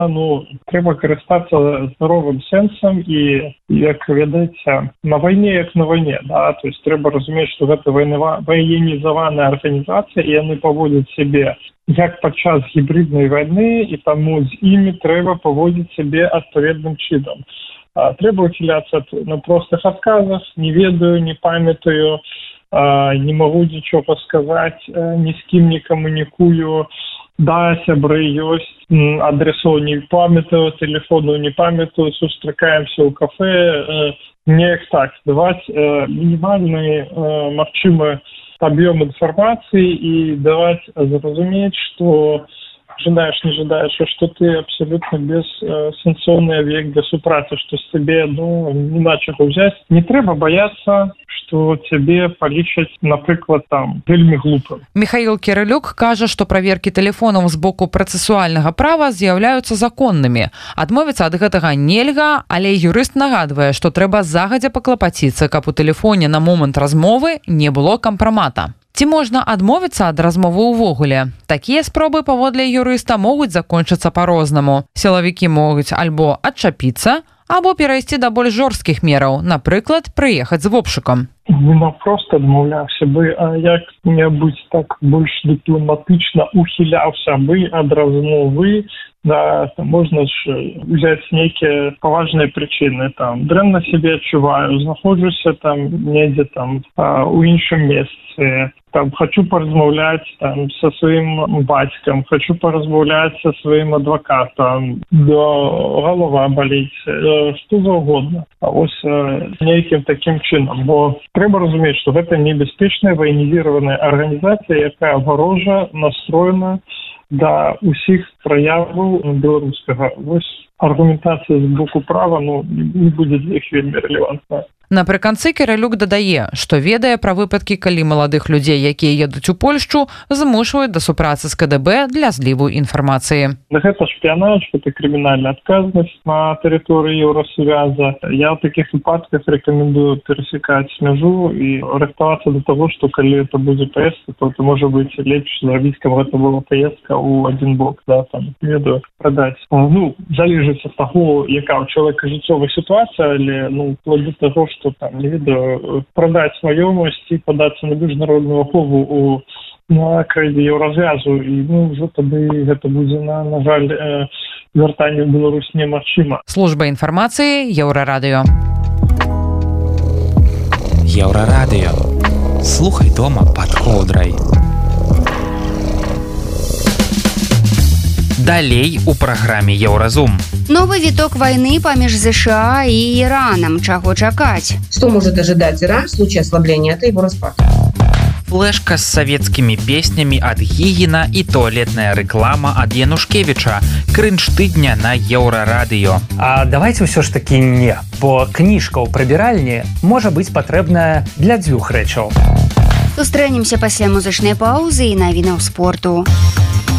Ну, трэба карыстацца здаровым сэнсам і, як ведаеце, на вайне як на вайне, да? То есть трэба разумець, што гэта ваенізаваная арганізацыя, і яны паводзяць сябе як падчас гібриднай вайны, і таму з імі трэба паводзіць сябе адпаведным чынам. Трэба ухіляцца на простых адказах, не ведаю, не памятаю, не магу нічога сказаць, ні з кім не камунікую, да, сябры ёсць, адресоў не памятаю, тэлефону не памятаю, сустракаемся ў кафе, неяк так, даваць мінімальны магчымы аб'ём інфармацыі і даваць зразумець, што жадаеш, не жадаеш, што ты абсолютно бессэнсоўны аб'ект для супрацы, што з цябе, нема чаго ўзяць. Не трэба баяцца, што цябе палічаць, напрыклад, там, вельмі глупым. Михаил Кірылюк кажа, што праверкі тэлефонаў з боку працэсуальнага права з'яўляюцца законнымі. Адмовіцца ад гэтага нельга, але юрыст нагадвае, што трэба загадзя паклапаціцца, каб у тэлефоне на момант размовы не было кампрамата. Ці можна адмовіцца ад размовы ўвогуле? Такія спробы, паводле юрыста, могуць закончыцца па-рознаму. Сілавікі могуць альбо адчапіцца, або перайсці да больш жорсткіх мераў, напрыклад, прыехаць з обшукам. Не проста адмаўляўся бы, а як-небудзь так больш дыпламатычна ухіляўся бы ад размовы. Да, можна ж взять нейкія паважныя прычыны, там, дрэнна сябе адчуваю, знаходжуся там недзе там у іншым месцы, там, хочу паразмаўляць там са сваім бацькам, хочу паразмаўляць са сваім адвакатам, голова баліць, што заўгодна. А вось нейкім такім чынам, бо трэба разумець, што гэта небяспечная ваенізіраваная арганізацыя, якая варожа настроена да усіх праяваў беларускага. Вось аргументацыя з боку права, не будзе для іх вельмі рэлевантная. Напрыканцы Кірылюк дадае, што ведае пра выпадкі, калі маладых людзей, якія едуць у Польшчу, змушваюць да супрацы з КДБ для зліву інфармацыі. Гэта шпіянаж, гэта крымінальная адказнасць на тэрыторыі Еўрасавяза. Я ў такіх выпадках рэкамендую перасекаць мяжу і рыхтавацца да таго, што калі это будзе паездка, то это можа быць лепш зрабіць, каб гэта была паездка ў адзін бок, да, там, ведаю, прадаць. Залежыць ад таго, яка ў чалавека жыццёвая сітуацыя, але, вплоть до таго, што там, не ведаю, прадаць маёмасць і падацца на міжнародную ахову на краіне Еўразвязу, і ўжо тады гэта будзе, на жаль, вяртанне ў Беларусь немагчыма. Служба інфармацыі Еўрарадыё. Еўрарадыё. Слухай дома пад коўдрай. Далей у праграме Еўразум. Новый виток войны паміж США и Ираном. Чего чакать? Что может ожидать Иран в случае ослабления от его распада? Флешка с советскими песнями от Гигина и туалетная реклама от Янушкевича. Кринж тыдня на Еўрарадыё. А давайте все ж таки не, бо кніжка ў прыбіральні можа быць патрэбная для дзвюх рэчаў. Сустрэнемся пасля музычнай паўзы і навінаў спорту.